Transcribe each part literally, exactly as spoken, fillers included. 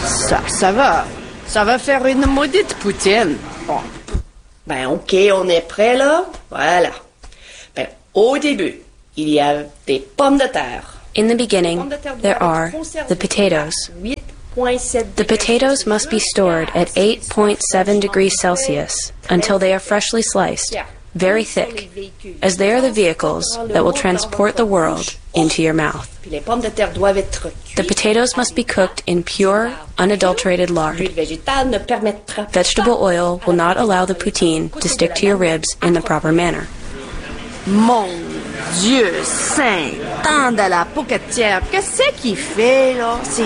Ça, ça va. Ça va faire une maudite poutine. Bon. Ben, OK, on est prêt, là? Voilà. Ben, au début, il y a des pommes de terre. In the beginning, there are the potatoes. The potatoes must be stored at eight point seven degrees Celsius until they are freshly sliced, very thick, as they are the vehicles that will transport the world into your mouth. The potatoes must be cooked in pure, unadulterated lard. Vegetable oil will not allow the poutine to stick to your ribs in the proper manner. Mon Dieu saint, tant de la pocatière, qu'est-ce qu'il fait, là? C'est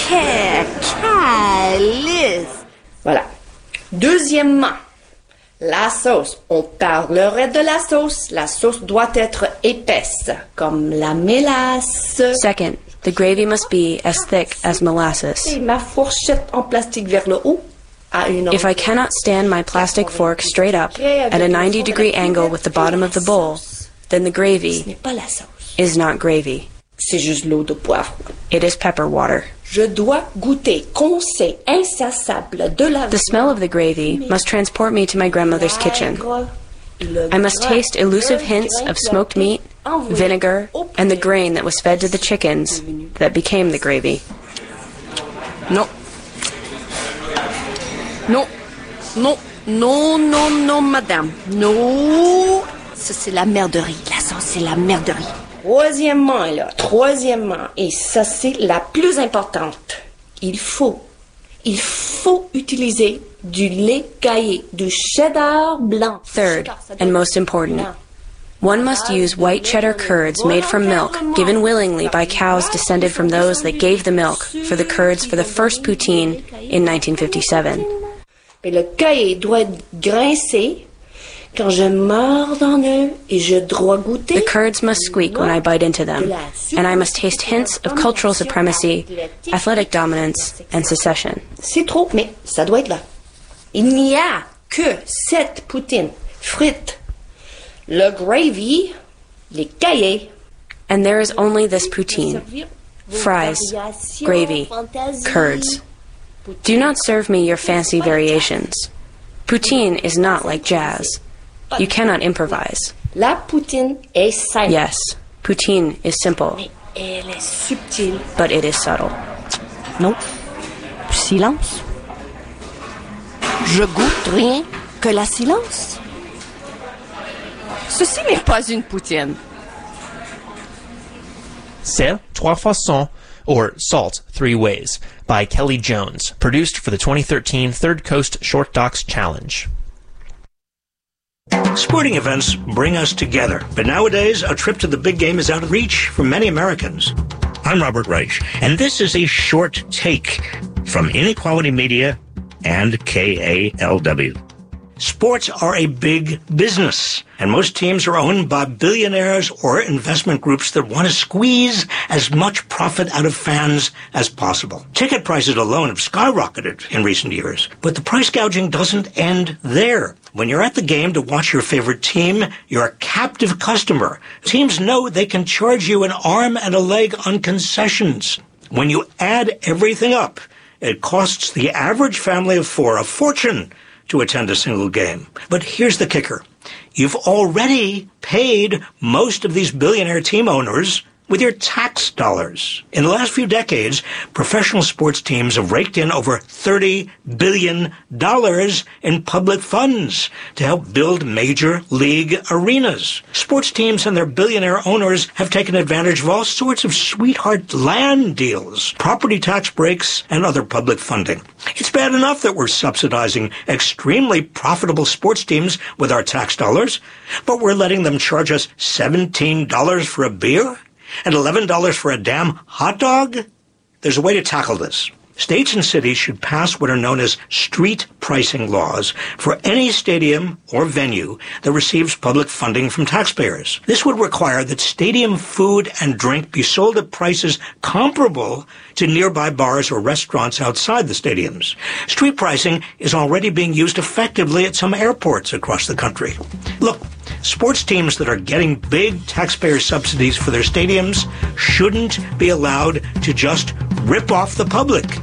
calice! Voilà. Deuxièmement, la sauce. On parlerait de la sauce. La sauce doit être épaisse, comme la mélasse. Second, the gravy must be as thick as molasses. Et ma fourchette en plastique vers le haut. If I cannot stand my plastic fork straight up at a ninety degree angle with the bottom of the bowl, then the gravy is not gravy. C'est juste l'eau de poivre. It is pepper water. Je dois goûter conseil insaciable de la. The smell of the gravy must transport me to my grandmother's kitchen. I must taste elusive hints of smoked meat, vinegar, and the grain that was fed to the chickens that became the gravy. No. Non, non, non, non, non, madame. Non. Ça, c'est la merderie. La sauce, c'est la merderie. Troisièmement, là, troisièmement, et ça, c'est la plus importante. Il faut, il faut utiliser du lait caillé, du cheddar blanc. Third, and most important, one must use white cheddar curds made from milk given willingly by cows descended from those that gave the milk for the curds for the first poutine in nineteen fifty-seven. Et le caillé doit être grincé quand je mords dans eux et je dois goûter. The curds must squeak when I bite into them, and I must taste hints of cultural supremacy, athletic dominance, and secession. C'est trop, mais ça doit être là. Il n'y a que cette poutine frite, le gravy, les caillés. And there is only this poutine. Fries, gravy, curds. Do not serve me your fancy variations. Poutine is not like jazz. You cannot improvise. La poutine est simple. Yes, poutine is simple. Mais elle est subtile. But it is subtle. Non. Silence. Je goûte rien que la silence. Ceci n'est pas une poutine. C'est trois façons, or Salt Three Ways, by Kelly Jones, produced for the twenty thirteen Third Coast Short Docs Challenge. Sporting events bring us together, but nowadays a trip to the big game is out of reach for many Americans. I'm Robert Reich, and this is a short take from Inequality Media and K A L W. Sports are a big business, and most teams are owned by billionaires or investment groups that want to squeeze as much profit out of fans as possible. Ticket prices alone have skyrocketed in recent years, but the price gouging doesn't end there. When you're at the game to watch your favorite team, you're a captive customer. Teams know they can charge you an arm and a leg on concessions. When you add everything up, it costs the average family of four a fortune to attend a single game. But here's the kicker. You've already paid most of these billionaire team owners with your tax dollars. In the last few decades, professional sports teams have raked in over thirty billion dollars in public funds to help build major league arenas. Sports teams and their billionaire owners have taken advantage of all sorts of sweetheart land deals, property tax breaks, and other public funding. It's bad enough that we're subsidizing extremely profitable sports teams with our tax dollars, but we're letting them charge us seventeen dollars for a beer? And eleven dollars for a damn hot dog? There's a way to tackle this. States and cities should pass what are known as street pricing laws for any stadium or venue that receives public funding from taxpayers. This would require that stadium food and drink be sold at prices comparable to nearby bars or restaurants outside the stadiums. Street pricing is already being used effectively at some airports across the country. Look, sports teams that are getting big taxpayer subsidies for their stadiums shouldn't be allowed to just rip off the public.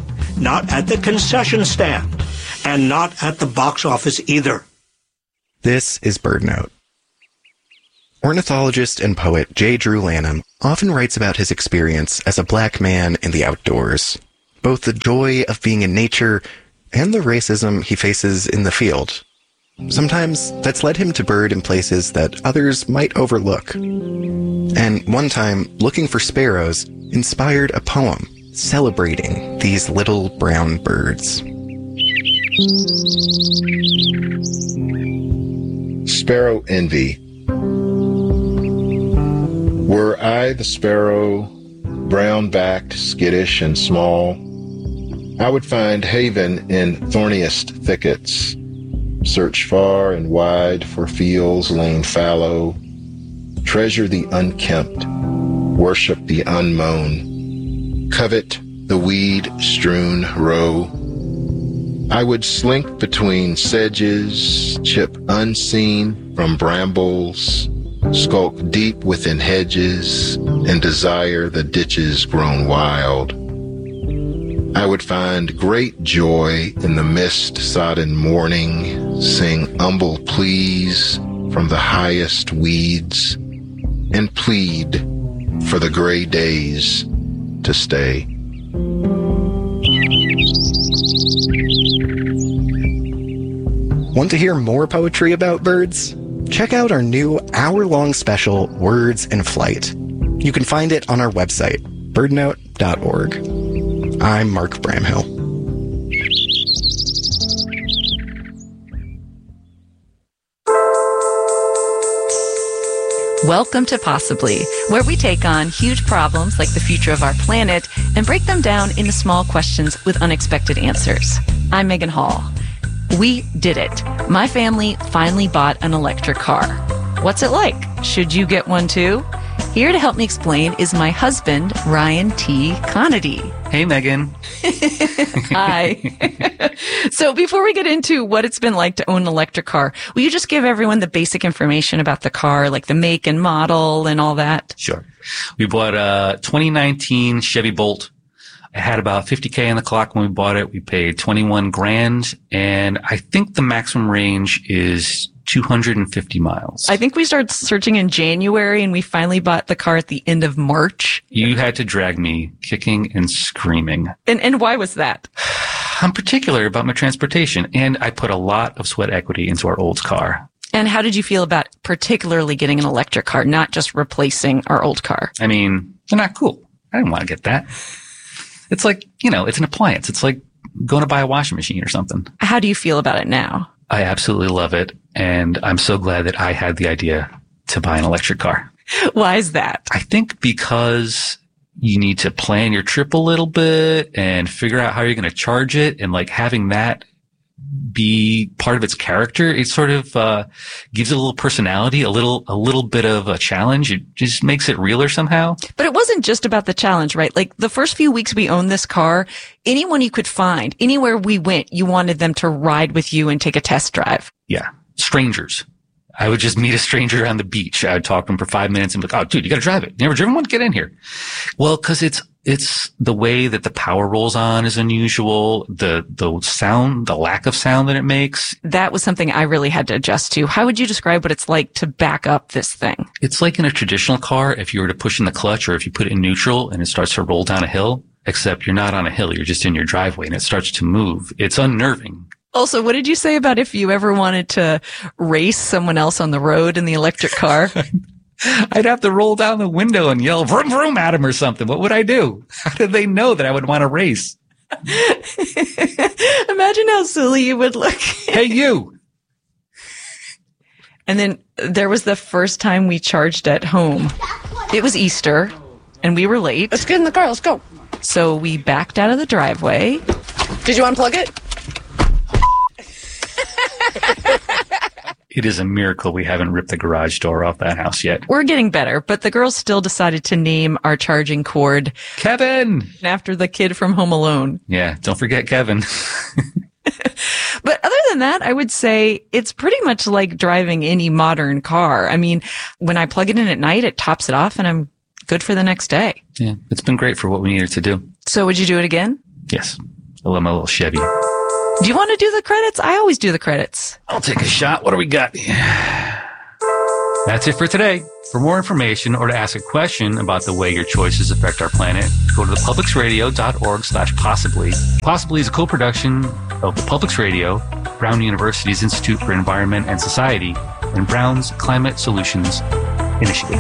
not at the concession stand, and not at the box office either. This is BirdNote. Ornithologist and poet J. Drew Lanham often writes about his experience as a black man in the outdoors, both the joy of being in nature and the racism he faces in the field. Sometimes that's led him to bird in places that others might overlook. And one time, looking for sparrows inspired a poem celebrating these little brown birds. Sparrow Envy. Were I the sparrow, brown-backed, skittish, and small, I would find haven in thorniest thickets, search far and wide for fields lain fallow, treasure the unkempt, worship the unmown, covet the weed-strewn row. I would slink between sedges, chip unseen from brambles, skulk deep within hedges, and desire the ditches grown wild. I would find great joy in the mist-sodden morning, sing humble pleas from the highest weeds, and plead for the gray days to stay. Want to hear more poetry about birds? Check out our new hour-long special, Words in Flight. You can find it on our website, birdnote dot org. I'm Mark Bramhill. Welcome to Possibly, where we take on huge problems like the future of our planet and break them down into small questions with unexpected answers. I'm Megan Hall. We did it. My family finally bought an electric car. What's it like? Should you get one too? Here to help me explain is my husband, Ryan T. Conady. Hey, Megan. Hi. So before we get into what it's been like to own an electric car, will you just give everyone the basic information about the car, like the make and model and all that? Sure. We bought a twenty nineteen Chevy Bolt. It had about fifty K on the clock when we bought it. We paid twenty-one grand, and I think the maximum range is two hundred fifty miles. I think we started searching in January, and we finally bought the car at the end of March. You had to drag me kicking and screaming. And and why was that? I'm particular about my transportation, and I put a lot of sweat equity into our old car. And how did you feel about particularly getting an electric car, not just replacing our old car? I mean, they're not cool. I didn't want to get that. It's like, you know, it's an appliance. It's like going to buy a washing machine or something. How do you feel about it now? I absolutely love it. And I'm so glad that I had the idea to buy an electric car. Why is that? I think because you need to plan your trip a little bit and figure out how you're going to charge it. And like having that be part of its character, it sort of uh gives it a little personality, a little a little bit of a challenge. It just makes it realer somehow. But it wasn't just about the challenge, right? Like the first few weeks we owned this car, anyone you could find, anywhere we went, you wanted them to ride with you and take a test drive. Yeah. Strangers. I would just meet a stranger on the beach. I would talk to him for five minutes and be like, oh, dude, you got to drive it. You never driven one? Get in here. Well, cause it's, it's the way that the power rolls on is unusual. The, the sound, the lack of sound that it makes. That was something I really had to adjust to. How would you describe what it's like to back up this thing? It's like in a traditional car, if you were to push in the clutch or if you put it in neutral and it starts to roll down a hill, except you're not on a hill. You're just in your driveway and it starts to move. It's unnerving. Also, what did you say about if you ever wanted to race someone else on the road in the electric car? I'd have to roll down the window and yell vroom vroom at him or something. What would I do? How did they know that I would want to race? Imagine how silly you would look. Hey, you. And then there was the first time we charged at home. It was Easter and we were late. Let's get in the car. Let's go. So we backed out of the driveway. Did you unplug it? It is a miracle we haven't ripped the garage door off that house yet. We're getting better, but the girls still decided to name our charging cord Kevin, after the kid from Home Alone. Yeah, don't forget Kevin. But other than that, I would say it's pretty much like driving any modern car. I mean, when I plug it in at night, it tops it off and I'm good for the next day. Yeah, it's been great for what we needed to do. So would you do it again? Yes. I love my little Chevy. Do you want to do the credits? I always do the credits. I'll take a shot. What do we got? That's it for today. For more information or to ask a question about the way your choices affect our planet, go to the publics radio dot org slash possibly. Possibly is a co-production of the Publics Radio, Brown University's Institute for Environment and Society, and Brown's Climate Solutions Initiative.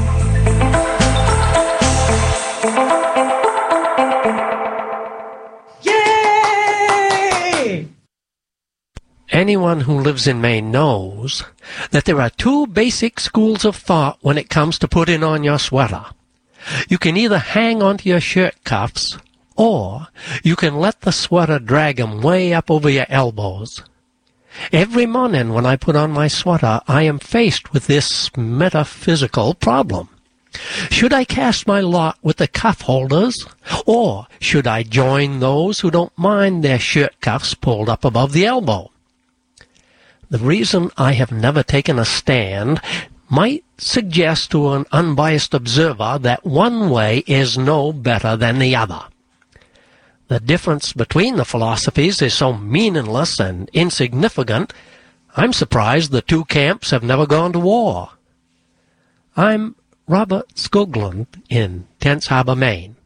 Yay! Anyone who lives in Maine knows that there are two basic schools of thought when it comes to putting on your sweater. You can either hang onto your shirt cuffs, or you can let the sweater drag 'em way up over your elbows. Every morning when I put on my sweater, I am faced with this metaphysical problem. Should I cast my lot with the cuff holders, or should I join those who don't mind their shirt cuffs pulled up above the elbow? The reason I have never taken a stand might suggest to an unbiased observer that one way is no better than the other. The difference between the philosophies is so meaningless and insignificant, I'm surprised the two camps have never gone to war. I'm Robert Skoglund in Tense Harbor, Maine.